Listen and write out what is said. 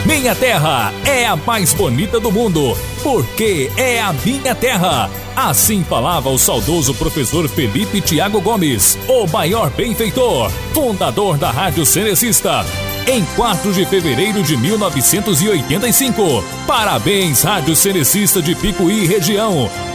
Minha terra é a mais bonita do mundo, porque é a minha terra. Assim falava o saudoso professor Felipe Thiago Gomes, o maior benfeitor, fundador da Rádio Cenecista. Em 4 de fevereiro de 1985. Parabéns, Rádio Cenecista de Picuí região.